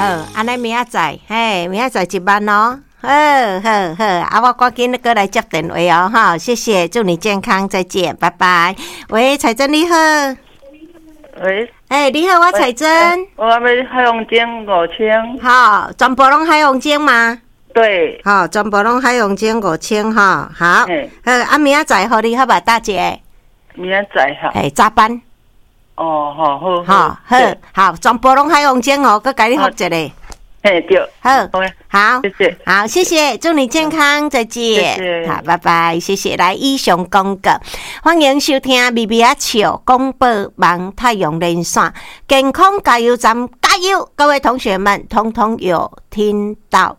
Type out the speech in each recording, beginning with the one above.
好，安尼明仔载，嘿，明仔载一万哦。好，我赶紧过来接电话哦，哈，谢谢，祝你健康，再见，拜拜。喂，彩珍你好。喂，你好，我彩珍。 我要海洋精5000。 好，全部拢海洋精吗？ 对。 好，全部拢海洋精5000哈。好，明仔载好你好吧，大姐。 明仔载哈。 早班。 哦，好， 好，全部拢海洋精哦，佮甲你复一个。 对， 好， 谢谢， 好，谢谢，祝你健康，再见， 谢谢， 好，拜拜，谢谢。来，以上广告，欢迎收听微微啊笑广播网太阳连线健康加油站，加油！各位同学们，通通有听到，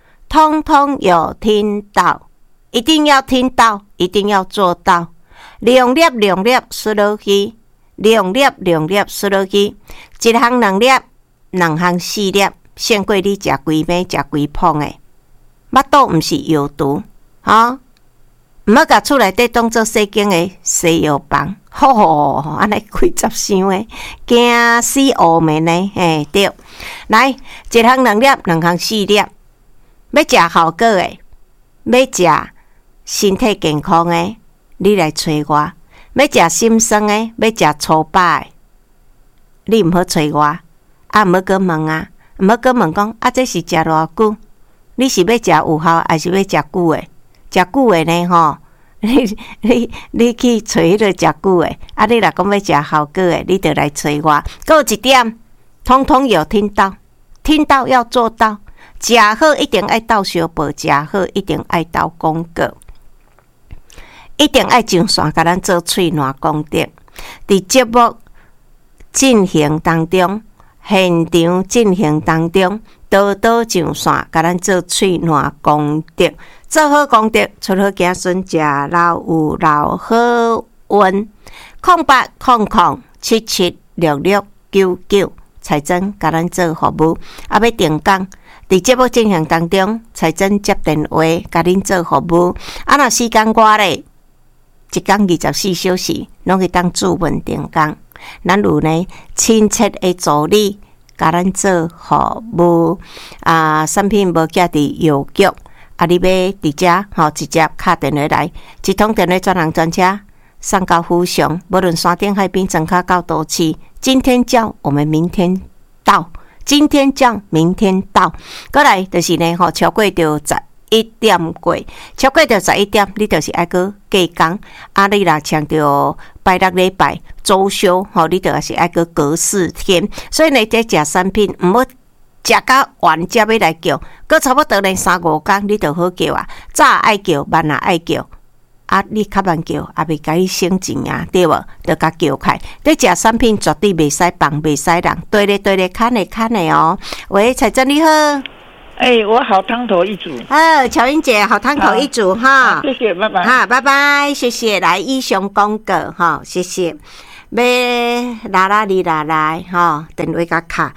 一定要听到，一定要做到，量粒输落去，量粒输落去，一项2粒，2项4粒。胜过你食规暝食规捧诶，腹肚毋是药毒哈，毋好甲厝内底当做西经诶西药房，安尼开10箱诶，惊死乌面诶，对，来一项2粒，2项4粒，要食效果诶，要食身体健康诶，你来找我；要食心酸诶，要食粗饱诶，你毋好找我，毋好阁问啊。毋好阁问讲这是食偌久？你是要食有效，还是要食久诶？食久诶呢？吼，你去找迄个食久诶，你若讲要食效果诶，你就来找我。还有一点，通通有听到要做到。食好一定爱斗相报，食好一定爱斗广告，一定爱上线甲咱做喙暖功德。伫节目进行当中。现场进行当中，多上线，甲咱做喙暖功德，做好功德，出好子孙，食老有老好运。0800776699，彩珍甲咱做服务。要定岗，伫节目进行当中，彩珍接电话，甲恁做服务。若时间外咧，一天24小时，拢会当驻文定岗。咱有呢亲切的助理，甲咱做服务产品无寄伫邮局，你要伫遮直接敲电话来，一通电话专人专车送到府上，无论山顶海边，庄脚到都市。今天叫我们明天到，今天叫明天到。过来就是呢，超过着11点过，超过着11点，你就是爱搁加工。你若抢着拜六礼拜周休，你就也是爱搁隔4天。所以呢，这食产品毋好食到完才要来叫，搁差不多呢3-5天，你就好叫啊。早爱叫，晚也爱叫。你较慢叫，也袂甲你省钱啊，对无？就甲叫开。你食产品绝对袂使放，袂使人。对咧，看咧哦。喂，彩珍你好。 我好汤头一组。 巧英姐，好汤头一组哈。 谢谢，拜拜。 拜拜，谢谢。来，以上广告哈，谢谢。要你来哈，电话甲卡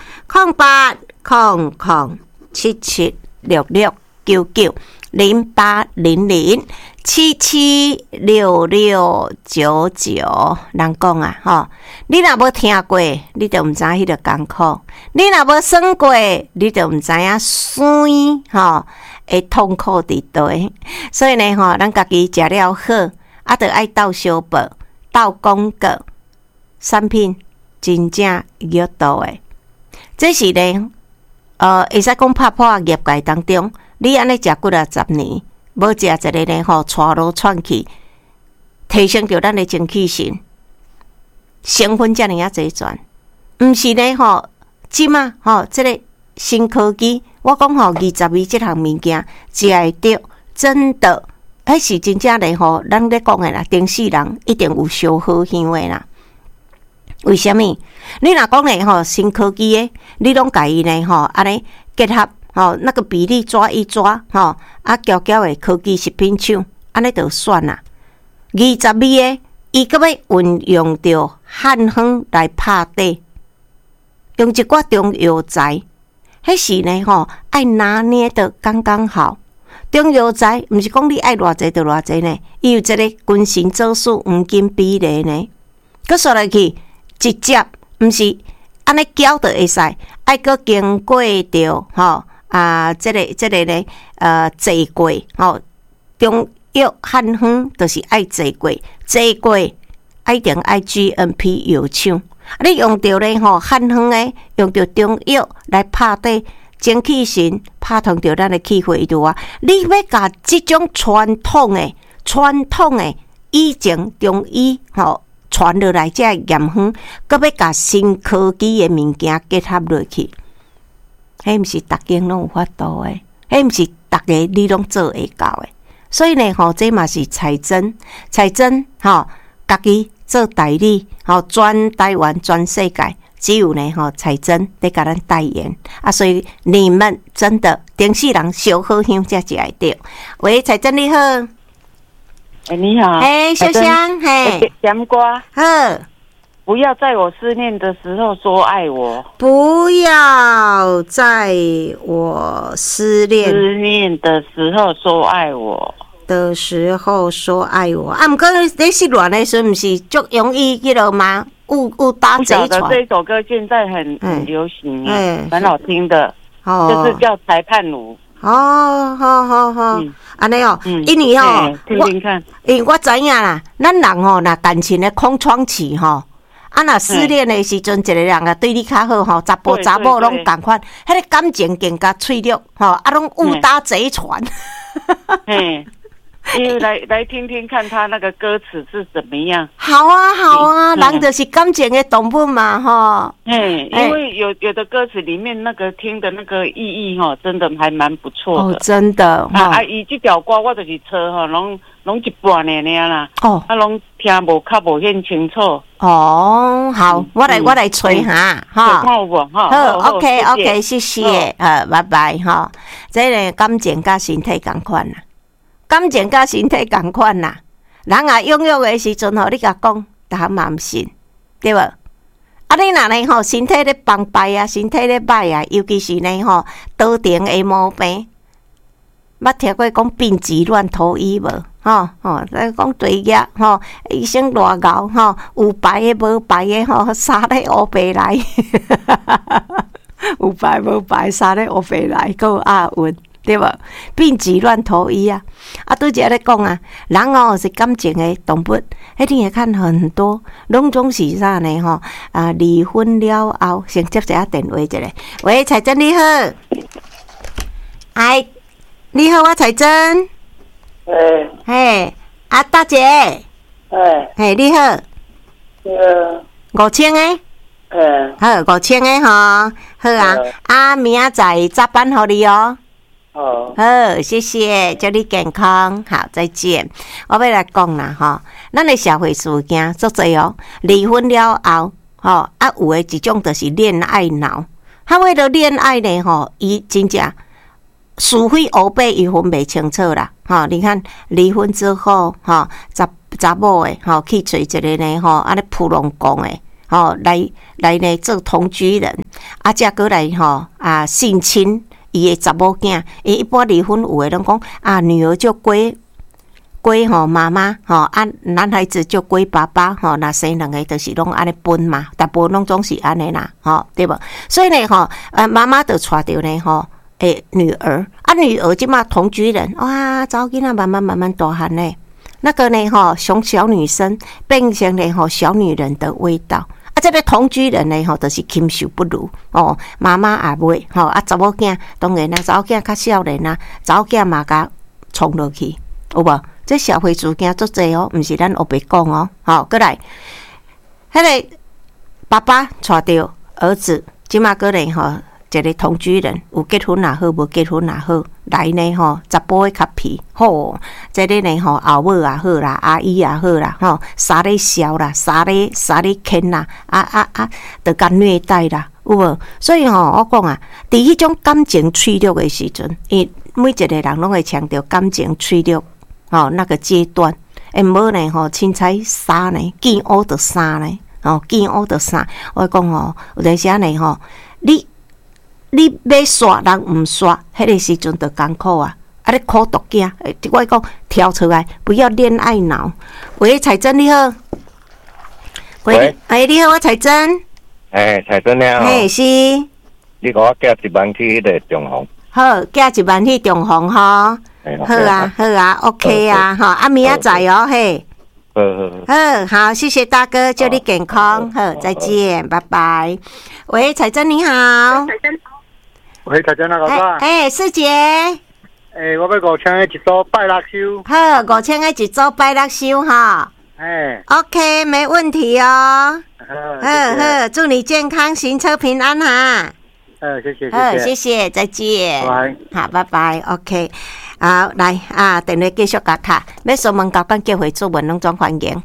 0800776699，人讲啊，你若无听过，你就毋知迄个艰苦；你若无算过，你就毋知影酸会痛苦伫倒。所以呢，咱家己食了好，就爱斗相报、斗广告，产品真正有道诶。这是呢，会使讲拍破业界当中，你安尼食几啊10年。无食一个呢，带路窜去，提升着咱的精气神，成分遮尔啊侪全，毋是呢即马即个新科技，我讲22即项物件食会着，真的，迄是真正呢咱咧讲诶啦，电视人一定有烧好香诶啦。为什么？你若讲呢新科技诶，你拢甲伊呢安尼结合。那个比例抓一抓，娇的科技食品厂，安尼就算啦。22个，伊搁要运用着汉方来拍底，用一寡中药材，迄时呢爱拿捏得刚刚好。中药材毋是讲你爱偌济就偌济呢，伊有一个均衡做数黄金比例呢。搁说来去，直接毋是安尼搅就会使，爱搁经过着即个咧坐过中药汉方就是爱坐过，坐过一定爱 GMP 药厂。你用着咧汉方诶，用着中药来拍底精气神，拍通着咱诶气血度啊！你要甲即种传统诶以前中医传落来这验方，搁要甲新科技诶物件结合落去，迄毋是逐间拢有法度诶，迄毋是逐个你拢做会到诶。所以呢，这嘛是彩珍，家己做代理，全台湾全世界只有呢彩珍在甲咱代言啊，所以你们真的电视人小好香才食会着。喂，彩珍你好， 你好， 小香， 点歌， 好。 不要在我思念的时候说爱我。 不要在我思念的时候说爱我。 的时候说爱我啊！毋过你失恋的时候，毋是足容易迄落吗？误打贼船。 这首歌现在很流行，蛮好听的。就是叫裁判舞。 好，安尼因为听听看。 因为我知影啦，咱人若感情的空窗期若失恋的时阵，一个人啊对你较好查甫查某拢同款，迄个感情更加脆弱拢误打贼船。 因为来听听看他那个歌词是怎么样。 好啊，人就是感情的动物嘛， 因为有的歌词里面那个听的那个意义真的还蛮不错的。 真的伊这条歌我就是抄拢一半的那啦。拢听较无很清楚。 好，我来吹下好 OK， 谢谢，拜拜这个感情甲身体同款啦。感情甲身体同款啦，人拥有的时阵你甲讲，逐项嘛毋信，对无？你若呢身体咧崩败啊，身体咧歹啊，尤其是呢多重的毛病，捌听过讲病急乱投医无？再讲对呀，医生乱搞有排的无排的三咧乌白来，有排无排三咧乌白来，还有押韵。对无？病急乱投医啊！拄则咧讲啊，人是感情的动物，迄你会看很多，拢总是啥呢？离婚了后，先接一下电话一下。喂，彩珍你好，你好，我彩珍。大姐。你好。5000个。好，5000个好啊！明仔载早班互你哦。好，谢谢，祝你健康，好，再见。我要来讲啦，咱的社会事件足侪离婚了后，有的一种就是恋爱脑，为了恋爱呢，伊真正是非黑白伊分袂清楚啦，你看离婚之后，查某的去找一个呢，安尼扑龙宫的，来呢做同居人，才过来性侵。伊的查某囝，伊一般离婚有诶，拢讲女儿就归妈妈男孩子就归爸爸那生两个就是拢安尼分嘛，大部分拢总是安尼啦对无？所以呢妈妈就带着呢女儿女儿即马同居人哇，查某囡仔慢慢大汉呢，那个呢从小女生变成呢小女人的味道。这个同居人呢就是禽兽不如妈妈也袂查某囝当然查某囝较少年查某囝嘛甲冲落去，有无？这社会事件足侪毋是咱黑白讲过来，迄个爸爸带着儿子，即马过来一个同居人，有结婚也好，无结婚也好，来呢查甫的较皮这个呢后母也好啦，阿姨也好啦杀咧笑啦，杀咧牵啦，就甲虐待啦，有无？所以我讲伫迄种感情脆弱的时阵，因每一个人拢会强调感情脆弱那个阶段，无呢凊彩杀呢，见乌就杀呢，见乌就杀。我讲有阵时呢你要刷人毋刷，迄个时阵就艰苦啊！你苦毒囝，我讲跳出来，不要恋爱脑。喂，彩珍你好。喂，你好，我彩珍。 彩珍了。 嘿，是。 你给我寄1万去迄个中红。 好，寄1万去中红吼。好啊，好啊 ，OK 啊，哈，啊，明仔载哦，嘿。好，谢谢大哥，祝你健康，好，再见，拜拜。喂，彩珍你好。 喂，彩珍啊，老哥。 师姐。 我要5000个一组拜六收。 好，5000个一组拜六收哈。OK， 没问题哦。好，祝你健康，行车平安哈。谢谢，再见。好，拜拜 ，OK。好，来啊，电话继续甲卡，要询问交管机会主文拢总欢迎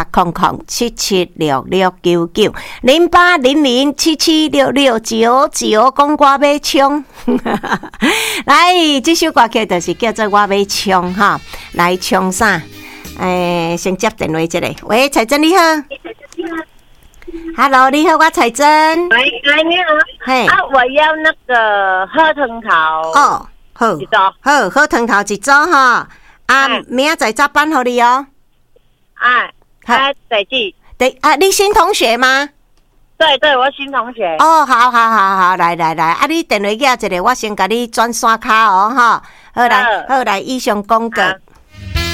08007766990800776699，讲我要冲。来，这首歌曲就是叫做我要冲哈，来冲啥？先接电话一下。喂，彩珍你好。Hello， 你好，我彩珍。 喂，你好。嘿。我要那个河豚头。 哦。好，河豚头一组哈，明仔载早班给你哦。 再见。 你新同学吗？ 对，我新同学。 哦，好，来，你电话寄一个，我先给你转线卡哦，哈。好来，以上讲过。